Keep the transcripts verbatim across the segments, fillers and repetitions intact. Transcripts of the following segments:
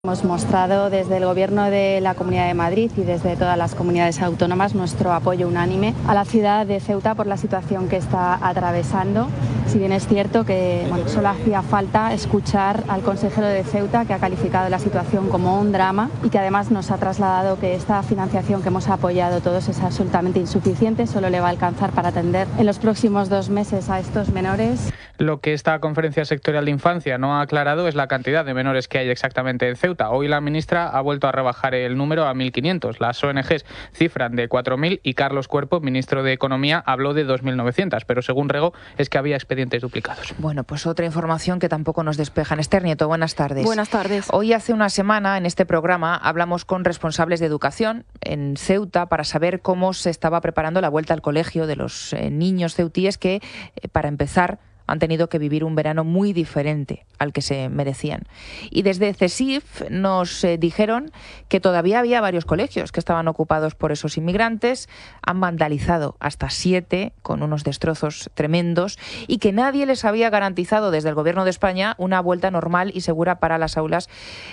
Hemos mostrado desde el Gobierno de la Comunidad de Madrid y desde todas las comunidades autónomas nuestro apoyo unánime a la ciudad de Ceuta por la situación que está atravesando. Si bien es cierto que bueno, solo hacía falta escuchar al consejero de Ceuta, que ha calificado la situación como un drama y que además nos ha trasladado que esta financiación que hemos apoyado todos es absolutamente insuficiente, solo le va a alcanzar para atender en los próximos dos meses a estos menores. Lo que esta conferencia sectorial de infancia no ha aclarado es la cantidad de menores que hay exactamente en Ceuta. Hoy la ministra ha vuelto a rebajar el número a mil quinientos. Las O N Ges cifran de cuatro mil y Carlos Cuerpo, ministro de Economía, habló de dos mil novecientos, pero según Rego es que había expedientes duplicados. Bueno, pues otra información que tampoco nos despejan. Esther Nieto, buenas tardes. Buenas tardes. Hoy hace una semana en este programa hablamos con responsables de educación en Ceuta para saber cómo se estaba preparando la vuelta al colegio de los eh, niños ceutíes que, eh, para empezar, han tenido que vivir un verano muy diferente al que se merecían. Y desde CESIF nos eh, dijeron que todavía había varios colegios que estaban ocupados por esos inmigrantes, han vandalizado hasta siete con unos destrozos tremendos y que nadie les había garantizado desde el Gobierno de España una vuelta normal y segura para las aulas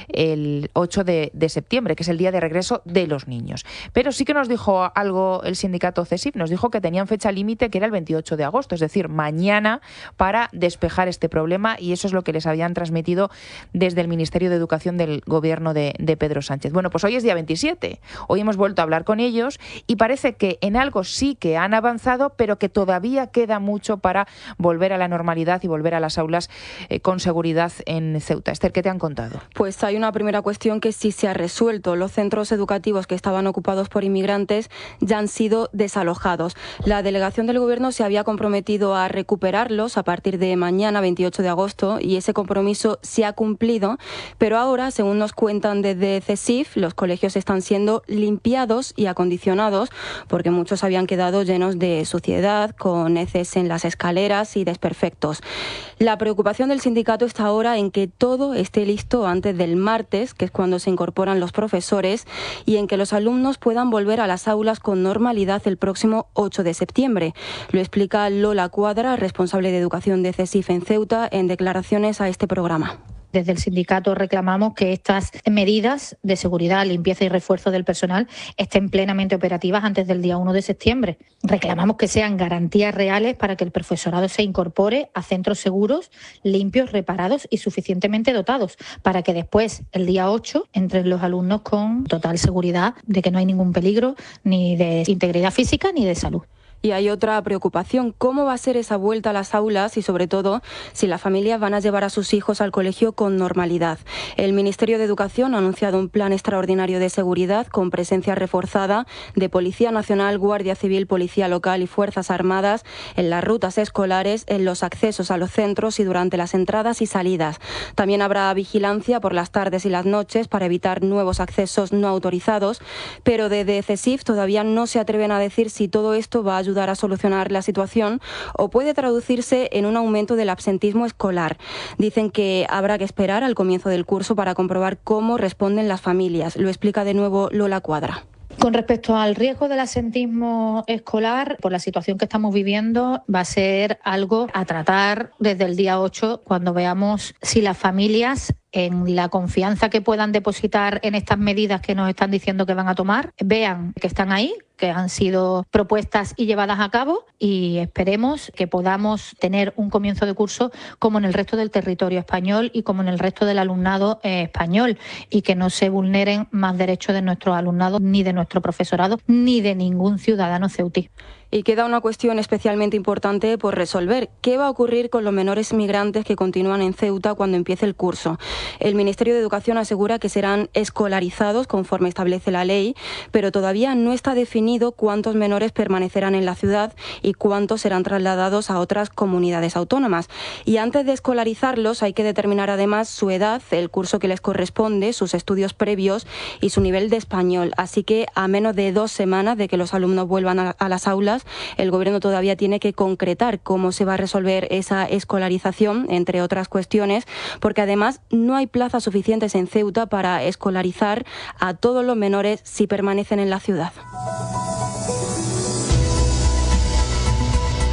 el ocho de septiembre, que es el día de regreso de los niños. Pero sí que nos dijo algo el sindicato CESIF, nos dijo que tenían fecha límite que era el veintiocho de agosto, es decir, mañana, para despejar este problema, y eso es lo que les habían transmitido desde el Ministerio de Educación del Gobierno de, de Pedro Sánchez. Bueno, pues hoy es día veintisiete, hoy hemos vuelto a hablar con ellos y parece que en algo sí que han avanzado, pero que todavía queda mucho para volver a la normalidad y volver a las aulas eh, con seguridad en Ceuta. Esther, ¿qué te han contado? Pues hay una primera cuestión que sí se ha resuelto. Los centros educativos que estaban ocupados por inmigrantes ya han sido desalojados. La delegación del Gobierno se había comprometido a recuperarlos a partir de mañana, veintiocho de agosto, y ese compromiso se ha cumplido, pero ahora, según nos cuentan desde CESIF, los colegios están siendo limpiados y acondicionados porque muchos habían quedado llenos de suciedad, con heces en las escaleras y desperfectos. La preocupación del sindicato está ahora en que todo esté listo antes del martes, que es cuando se incorporan los profesores, y en que los alumnos puedan volver a las aulas con normalidad el próximo ocho de septiembre. Lo explica Lola Cuadra, responsable de educación de CESIF en Ceuta, en declaraciones a este programa. Desde el sindicato reclamamos que estas medidas de seguridad, limpieza y refuerzo del personal estén plenamente operativas antes del día uno de septiembre. Reclamamos que sean garantías reales para que el profesorado se incorpore a centros seguros, limpios, reparados y suficientemente dotados, para que después, el día ocho, entren los alumnos con total seguridad de que no hay ningún peligro ni de integridad física ni de salud. Y hay otra preocupación: ¿cómo va a ser esa vuelta a las aulas y, sobre todo, si las familias van a llevar a sus hijos al colegio con normalidad? El Ministerio de Educación ha anunciado un plan extraordinario de seguridad con presencia reforzada de Policía Nacional, Guardia Civil, Policía Local y Fuerzas Armadas en las rutas escolares, en los accesos a los centros y durante las entradas y salidas. También habrá vigilancia por las tardes y las noches para evitar nuevos accesos no autorizados, pero desde CESIF todavía no se atreven a decir si todo esto va a ayudar a solucionar la situación o puede traducirse en un aumento del absentismo escolar. Dicen que habrá que esperar al comienzo del curso para comprobar cómo responden las familias. Lo explica de nuevo Lola Cuadra. Con respecto al riesgo del absentismo escolar, por la situación que estamos viviendo, va a ser algo a tratar desde el día ocho, cuando veamos si las familias, en la confianza que puedan depositar en estas medidas que nos están diciendo que van a tomar, vean que están ahí, que han sido propuestas y llevadas a cabo, y esperemos que podamos tener un comienzo de curso como en el resto del territorio español y como en el resto del alumnado eh, español, y que no se vulneren más derechos de nuestros alumnados, ni de nuestro profesorado, ni de ningún ciudadano ceutí. Y queda una cuestión especialmente importante por resolver. ¿Qué va a ocurrir con los menores migrantes que continúan en Ceuta cuando empiece el curso? El Ministerio de Educación asegura que serán escolarizados conforme establece la ley, pero todavía no está definido cuántos menores permanecerán en la ciudad y cuántos serán trasladados a otras comunidades autónomas. Y antes de escolarizarlos hay que determinar además su edad, el curso que les corresponde, sus estudios previos y su nivel de español. Así que a menos de dos semanas de que los alumnos vuelvan a, a las aulas, el Gobierno todavía tiene que concretar cómo se va a resolver esa escolarización, entre otras cuestiones, porque además no hay plazas suficientes en Ceuta para escolarizar a todos los menores si permanecen en la ciudad.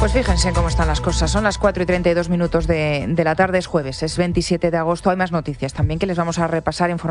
Pues fíjense cómo están las cosas. Son las cuatro y treinta y dos minutos de, de la tarde, es jueves, es veintisiete de agosto. Hay más noticias también que les vamos a repasar en forma